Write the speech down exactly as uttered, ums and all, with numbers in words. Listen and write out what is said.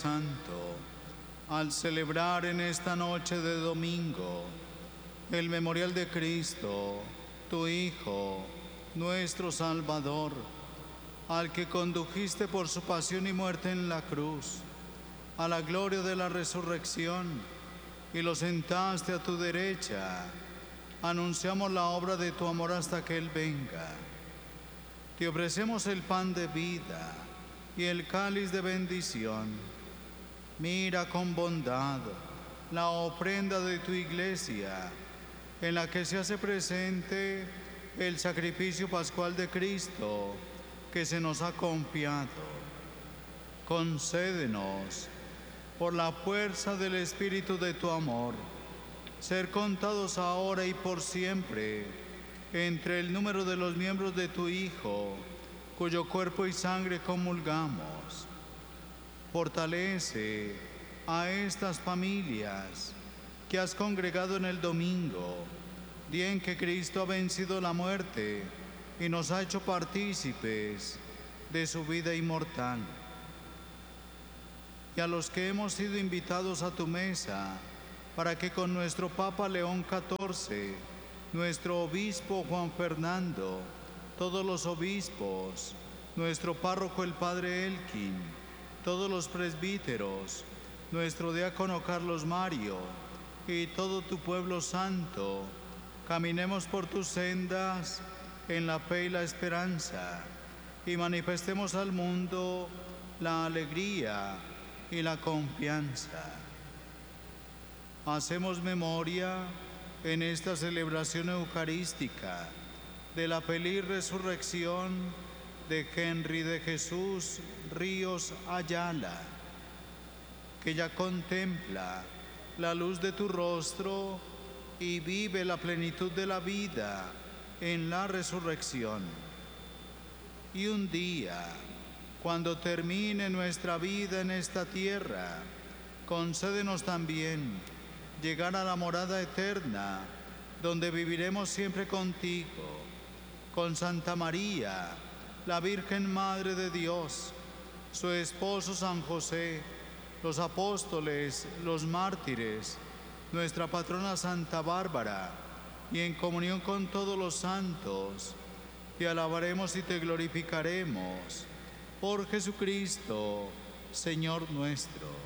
Santo, al celebrar en esta noche de domingo el memorial de Cristo, tu Hijo, nuestro Salvador, al que condujiste por su pasión y muerte en la cruz, a la gloria de la resurrección, y lo sentaste a tu derecha, anunciamos la obra de tu amor hasta que Él venga. Te ofrecemos el pan de vida y el cáliz de bendición. Mira con bondad la ofrenda de tu iglesia, en la que se hace presente el sacrificio pascual de Cristo que se nos ha confiado. Concédenos, por la fuerza del Espíritu de tu amor, ser contados ahora y por siempre entre el número de los miembros de tu Hijo, cuyo cuerpo y sangre comulgamos. Fortalece a estas familias que has congregado en el domingo, día en que Cristo ha vencido la muerte y nos ha hecho partícipes de su vida inmortal. Y a los que hemos sido invitados a tu mesa, para que con nuestro Papa León catorce, nuestro obispo Juan Fernando, todos los obispos, nuestro párroco el Padre Elkin, todos los presbíteros, nuestro diácono Carlos Mario y todo tu pueblo santo, caminemos por tus sendas en la fe y la esperanza y manifestemos al mundo la alegría y la confianza. Hacemos memoria en esta celebración eucarística de la feliz resurrección de Henry de Jesús Ríos Ayala, que ya contempla la luz de tu rostro y vive la plenitud de la vida en la resurrección. Y un día, cuando termine nuestra vida en esta tierra, concédenos también llegar a la morada eterna, donde viviremos siempre contigo, con Santa María, la Virgen Madre de Dios, su esposo San José, los apóstoles, los mártires, nuestra patrona Santa Bárbara, y en comunión con todos los santos, te alabaremos y te glorificaremos por Jesucristo, Señor nuestro.